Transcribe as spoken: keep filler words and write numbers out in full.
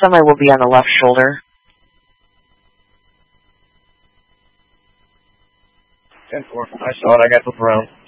semi will be on the left shoulder. ten four. I saw it. I got to flip around.